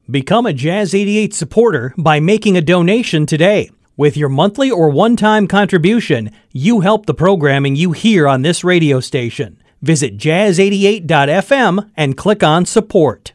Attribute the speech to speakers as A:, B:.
A: Become a Jazz 88 supporter by making a donation today. With your monthly or one-time contribution, you help the programming you hear on this radio station. Visit jazz88.fm and click on support.